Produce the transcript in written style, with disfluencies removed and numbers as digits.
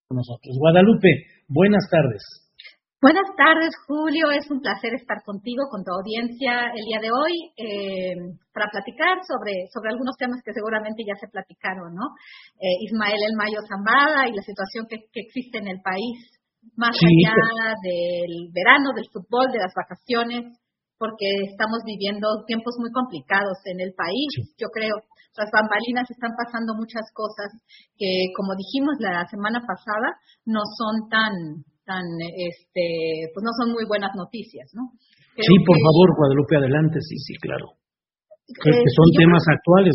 Con nosotros. Guadalupe, buenas tardes. Buenas tardes, Julio. Es un placer estar contigo, con tu audiencia el día de hoy, para platicar sobre algunos temas que seguramente ya se platicaron, ¿no? Ismael El Mayo Zambada y la situación que existe en el país, más allá del verano, del fútbol, de las vacaciones, porque estamos viviendo tiempos muy complicados en el país, yo creo. Tras bambalinas están pasando muchas cosas que, como dijimos la semana pasada, no son pues no son muy buenas noticias, ¿no? Creo por favor, Guadalupe, adelante, sí, claro. Que son temas actuales,